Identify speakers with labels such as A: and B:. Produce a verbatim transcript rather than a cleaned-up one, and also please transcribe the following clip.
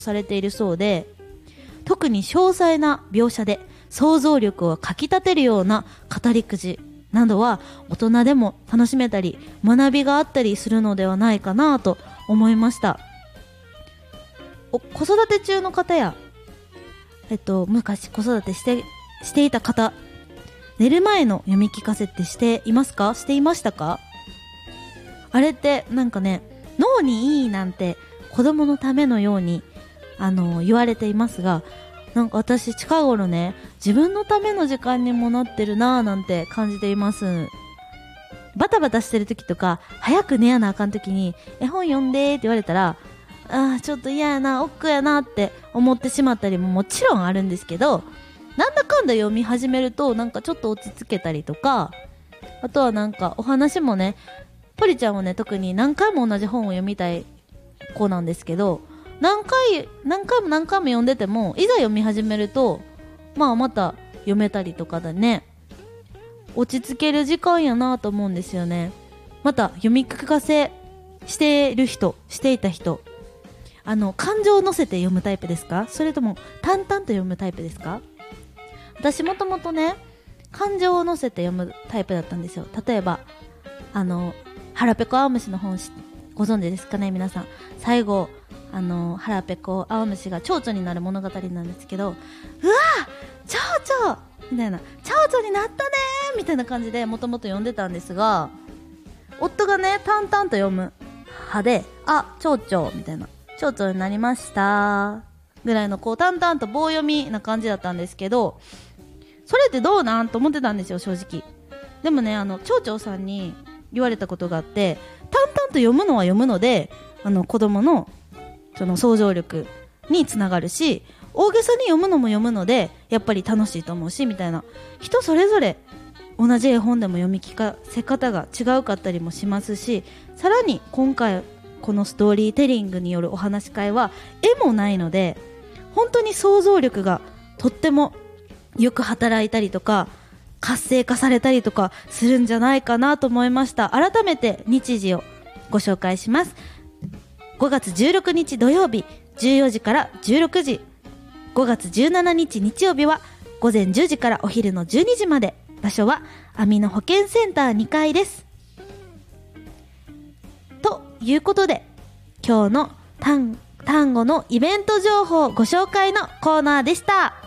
A: されているそうで、特に詳細な描写で想像力をかき立てるような語り口などは大人でも楽しめたり学びがあったりするのではないかなと思いました。お子育て中の方や、えっと、昔子育てして、していた方、寝る前の読み聞かせってしていますか？していましたか？あれってなんかね、脳にいいなんて子供のためのようにあの言われていますが、なんか私近頃ね、自分のための時間にもなってるなぁなんて感じています。バタバタしてる時とか早く寝やなあかん時に絵本読んでって言われたら、あーちょっと嫌やな、億劫やなって思ってしまったりももちろんあるんですけど、なんだかんだ読み始めるとなんかちょっと落ち着けたりとか、あとはなんかお話もね、ポリちゃんはね特に何回も同じ本を読みたい子なんですけど、何回何回も何回も読んでてもいざ読み始めるとまあまた読めたりとかでね、落ち着ける時間やなと思うんですよね。また読み聞かせしてる人していた人、あの感情を乗せて読むタイプですか？それとも淡々と読むタイプですか？私もともとね、感情を乗せて読むタイプだったんですよ。例えばあの腹ペコ青虫の本ご存知ですかね皆さん。最後あの腹ペコ青虫が蝶々になる物語なんですけど、うわー蝶々みたいな、蝶々になったねーみたいな感じでもともと読んでたんですが、夫がね淡々と読む派で、あ蝶々みたいな、蝶々になりましたぐらいのこう淡々と棒読みな感じだったんですけど、それってどうなんと思ってたんですよ正直。でもね、あの蝶々さんに言われたことがあって、淡々と読むのは読むので、あの子供のその想像力につながるし、大げさに読むのも読むのでやっぱり楽しいと思うしみたいな、人それぞれ同じ絵本でも読み聞かせ方が違うかったりもしますし、さらに今回このストーリーテリングによるお話し会は絵もないので、本当に想像力がとってもよく働いたりとか活性化されたりとかするんじゃないかなと思いました。改めて日時をご紹介します。ごがつじゅうろくにち土曜日じゅうよじからじゅうろくじ、ごがつじゅうしちにち日曜日はごぜんじゅうじからお昼のじゅうにじまで、場所はアミノ保健センターにかいです。ということで、今日の単単語のイベント情報ご紹介のコーナーでした。